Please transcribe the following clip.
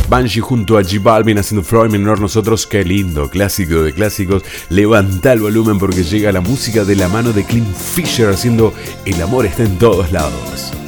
Banshee junto a J Balvin haciendo Freud menor. Nosotros, qué lindo, clásico de clásicos. Levanta el volumen porque llega la música de la mano de Clint Fisher haciendo El amor está en todos lados.